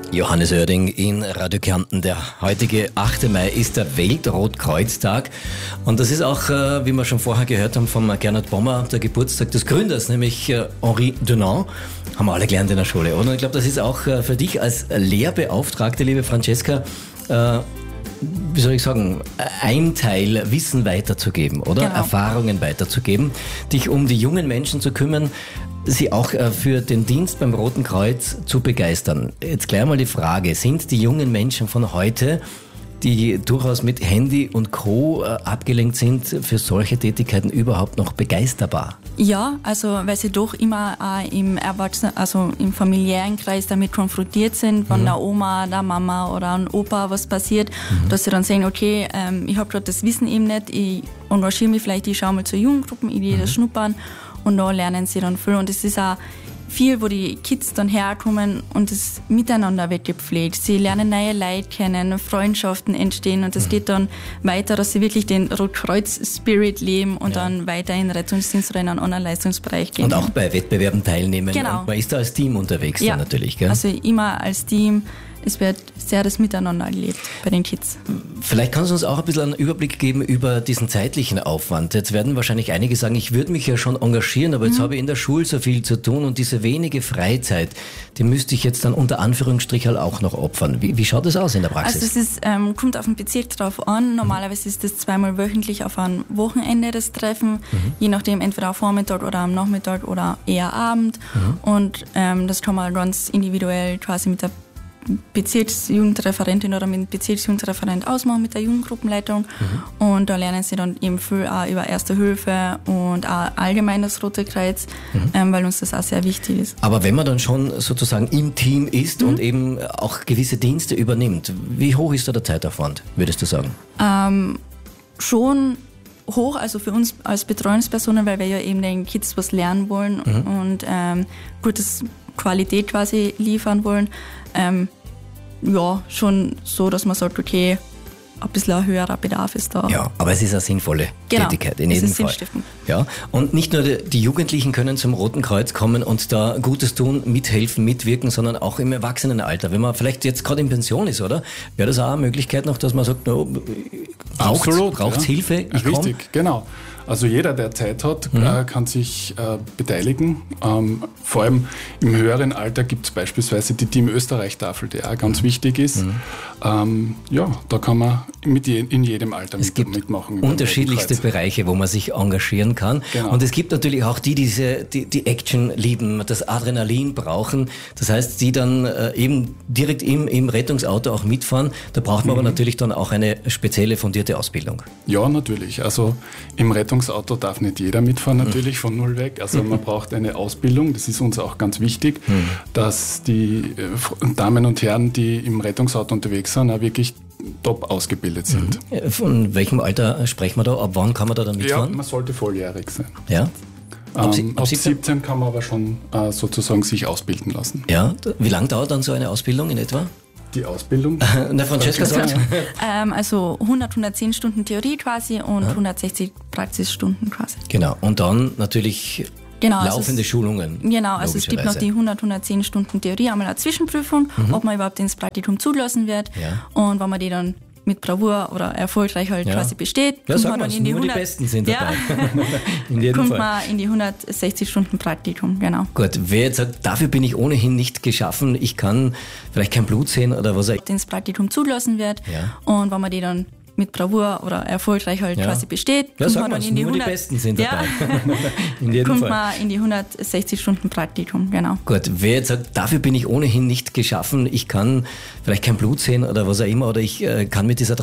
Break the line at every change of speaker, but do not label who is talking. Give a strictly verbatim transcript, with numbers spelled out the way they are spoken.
Johannes Oerding in Radio Kärnten. Der heutige achte Mai ist der Weltrotkreuztag. Und das ist auch, wie wir schon vorher gehört haben, vom Gernot Bommer, der Geburtstag des Gründers, nämlich Henri Dunant. Haben wir alle gelernt in der Schule, oder? Und ich glaube, das ist auch für dich als Lehrbeauftragte, liebe Francesca, äh, wie soll ich sagen, ein Teil Wissen weiterzugeben, oder?
Genau.
Erfahrungen weiterzugeben, dich um die jungen Menschen zu kümmern, sie auch für den Dienst beim Roten Kreuz zu begeistern. Jetzt gleich mal die Frage, sind die jungen Menschen von heute, die durchaus mit Handy und Co. abgelenkt sind, für solche Tätigkeiten überhaupt noch begeisterbar?
Ja, also weil sie doch immer äh, im Erwachsenen, also im familiären Kreis damit konfrontiert sind, wenn mhm. der Oma, der Mama oder ein Opa was passiert, mhm. dass sie dann sagen, okay, ähm, ich habe gerade das Wissen eben nicht, ich engagiere mich vielleicht, ich schaue mal zu Jugendgruppen, ich gehe mhm. das schnuppern und da lernen sie dann viel. Und es ist auch viel, wo die Kids dann herkommen und das Miteinander wird gepflegt. Sie lernen neue Leute kennen, Freundschaften entstehen und das geht dann weiter, dass sie wirklich den Rotkreuz-Spirit leben und ja. dann weiter in Rettungsdienst oder in einen anderen Leistungsbereich gehen.
Und auch bei Wettbewerben teilnehmen.
Genau.
Und man ist da als Team unterwegs
ja.
dann natürlich, gell?
Also immer als Team. Es wird sehr das Miteinander erlebt bei den Kids.
Vielleicht kannst du uns auch ein bisschen einen Überblick geben über diesen zeitlichen Aufwand. Jetzt werden wahrscheinlich einige sagen, ich würde mich ja schon engagieren, aber jetzt mhm. habe ich in der Schule so viel zu tun und diese wenige Freizeit, die müsste ich jetzt dann unter Anführungsstrich halt auch noch opfern. Wie, wie schaut das aus in der Praxis?
Also es ist, ähm, kommt auf den Bezirk drauf an. Normalerweise ist das zweimal wöchentlich auf einem Wochenende das Treffen, mhm. je nachdem entweder am Vormittag oder am Nachmittag oder eher Abend. Mhm. Und ähm, das kann man ganz individuell quasi mit der Bezirksjugendreferentin oder mit dem Bezirksjugendreferent ausmachen mit der Jugendgruppenleitung mhm. und da lernen sie dann eben viel auch über Erste Hilfe und auch allgemein das Rote Kreuz, mhm. ähm, weil uns das auch sehr wichtig ist.
Aber wenn man dann schon sozusagen im Team ist mhm. und eben auch gewisse Dienste übernimmt, wie hoch ist da der Zeitaufwand, würdest du sagen?
Ähm, schon hoch, also für uns als Betreuungspersonen, weil wir ja eben den Kids was lernen wollen mhm. und ähm, gutes Qualität quasi liefern wollen. Ähm, ja, schon so, dass man sagt, okay, ein bisschen ein höherer Bedarf ist da.
Ja, aber es ist eine sinnvolle
genau,
Tätigkeit in jedem
es ist
Fall.
Sinnstiftend.
Ja, und nicht nur die, die Jugendlichen können zum Roten Kreuz kommen und da Gutes tun, mithelfen, mitwirken, sondern auch im Erwachsenenalter. Wenn man vielleicht jetzt gerade in Pension ist, oder? Wäre das auch eine Möglichkeit noch, dass man sagt, no, braucht es
ja.
Hilfe? Ich
Richtig,
komm?
genau. Also jeder, der Zeit hat,
Mhm.
äh, kann sich äh, beteiligen. Ähm, vor allem im höheren Alter gibt es beispielsweise die Team Österreich-Tafel, die auch ganz mhm. wichtig ist. Mhm. Ähm, ja, da kann man mit je, in jedem Alter
es
mit,
gibt
mitmachen.
Unterschiedlichste Bereiche, wo man sich engagieren kann.
Genau.
Und es gibt natürlich auch die, diese, die, die Action lieben, das Adrenalin brauchen. Das heißt, die dann äh, eben direkt im, im Rettungsauto auch mitfahren. Da braucht man mhm. aber natürlich dann auch eine spezielle fundierte Ausbildung.
Ja, natürlich. Also im Rettungsauto darf nicht jeder mitfahren, natürlich von null weg. Also man braucht eine Ausbildung, das ist uns auch ganz wichtig, mhm. dass die äh, Damen und Herren, die im Rettungsauto unterwegs sind, auch wirklich top ausgebildet sind.
Mhm. Von welchem Alter sprechen wir da? Ab wann kann man da dann mitfahren?
Ja, man sollte volljährig sein.
Ja. Ab,
Ähm, ab siebzehn kann man aber schon äh, sozusagen sich ausbilden lassen.
Ja, wie lange dauert dann so eine Ausbildung in etwa?
Die Ausbildung?
Na, Francesca sagt.
ähm, also hundert, hundertzehn Stunden Theorie quasi und ja. hundertsechzig Praxisstunden quasi.
Genau, und dann natürlich
genau,
laufende
also es,
Schulungen.
Genau, also es gibt noch die hundert, hundertzehn Stunden Theorie, einmal eine Zwischenprüfung, mhm. ob man überhaupt ins Praktikum zugelassen wird. Ja. Und wenn man die dann mit Bravour oder erfolgreich halt ja. quasi besteht,
ja,
kommt
sag
man dann
mal,
in die
nur
hundert,
die Besten sind dabei.
Ja.
in jedem
kommt
Fall.
man in die hundertsechzig Stunden Praktikum, genau.
Gut, wer jetzt sagt, dafür bin ich ohnehin nicht geschaffen, ich kann vielleicht kein Blut sehen oder was auch
ins Praktikum zugelassen wird
ja.
und wenn man die dann mit Bravour oder erfolgreich halt
ja.
quasi besteht,
ja,
kommt
sag
man
mal,
dann in die
nur
hundert,
die Besten sind dabei.
Ja.
in jedem
kommt
Fall.
man in die hundertsechzig Stunden Praktikum, genau.
Gut, wer jetzt sagt, dafür bin ich ohnehin nicht geschaffen, ich kann vielleicht kein Blut sehen oder was auch immer, oder ich äh, kann mit dieser